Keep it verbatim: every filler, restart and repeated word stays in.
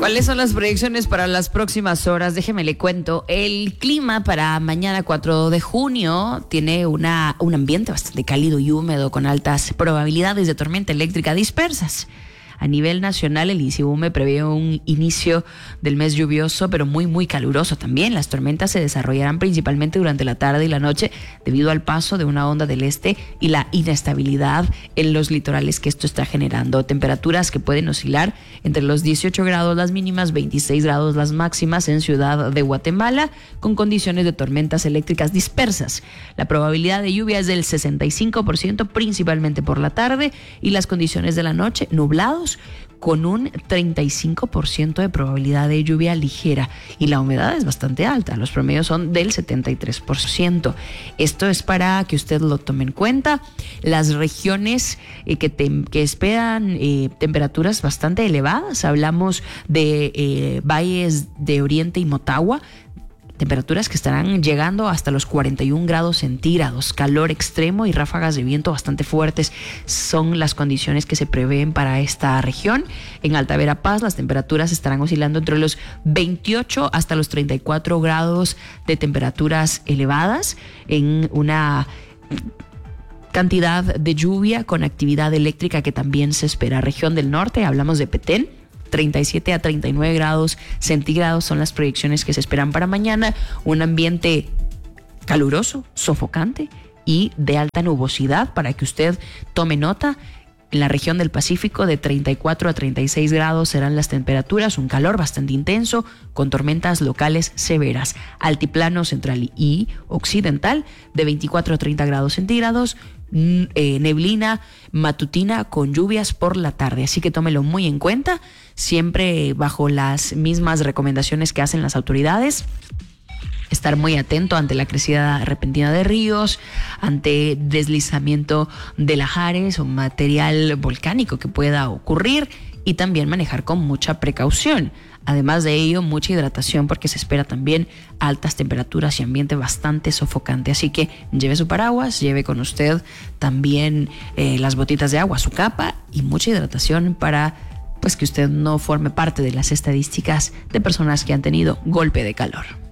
¿Cuáles son las proyecciones para las próximas horas? Déjeme le cuento. El clima para mañana cuatro de junio tiene una, un ambiente bastante cálido y húmedo con altas probabilidades de tormenta eléctrica dispersas. A nivel nacional, el INSIBUME prevé un inicio del mes lluvioso, pero muy, muy caluroso también. Las tormentas se desarrollarán principalmente durante la tarde y la noche debido al paso de una onda del este y la inestabilidad en los litorales que esto está generando. Temperaturas que pueden oscilar entre los dieciocho grados las mínimas, veintiséis grados las máximas en Ciudad de Guatemala, con condiciones de tormentas eléctricas dispersas. La probabilidad de lluvia es del sesenta y cinco por ciento, principalmente por la tarde, y las condiciones de la noche, nublados, con un treinta y cinco por ciento de probabilidad de lluvia ligera, y la humedad es bastante alta, los promedios son del setenta y tres por ciento. Esto es para que usted lo tome en cuenta. Las regiones eh, que, te, que esperan eh, temperaturas bastante elevadas, hablamos de eh, valles de Oriente y Motagua, temperaturas que estarán llegando hasta los cuarenta y un grados centígrados, calor extremo y ráfagas de viento bastante fuertes son las condiciones que se prevén para esta región. En Alta Verapaz las temperaturas estarán oscilando entre los veintiocho hasta los treinta y cuatro grados de temperaturas elevadas, en una cantidad de lluvia con actividad eléctrica que también se espera. Región del norte, hablamos de Petén, treinta y siete a treinta y nueve grados centígrados son las proyecciones que se esperan para mañana. Un ambiente caluroso, sofocante y de alta nubosidad para que usted tome nota. En la región del Pacífico, de treinta y cuatro a treinta y seis grados serán las temperaturas, un calor bastante intenso con tormentas locales severas. Altiplano central y occidental, de veinticuatro a treinta grados centígrados, eh, neblina matutina con lluvias por la tarde. Así que tómelo muy en cuenta, siempre bajo las mismas recomendaciones que hacen las autoridades. Estar muy atento ante la crecida repentina de ríos, ante deslizamiento de lajares o material volcánico que pueda ocurrir, y también manejar con mucha precaución. Además de ello, mucha hidratación, porque se espera también altas temperaturas y ambiente bastante sofocante. Así que lleve su paraguas, lleve con usted también eh, las botitas de agua, su capa y mucha hidratación para pues que usted no forme parte de las estadísticas de personas que han tenido golpe de calor.